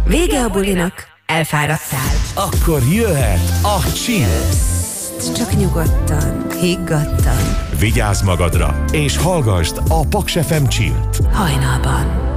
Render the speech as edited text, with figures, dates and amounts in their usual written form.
Vége a bulinak, elfáradtál. Akkor jöhet a Chill. Csak nyugodtan, higgadtan. Vigyázz magadra, és hallgasd a Paks FM Chill-t. Hajnalban.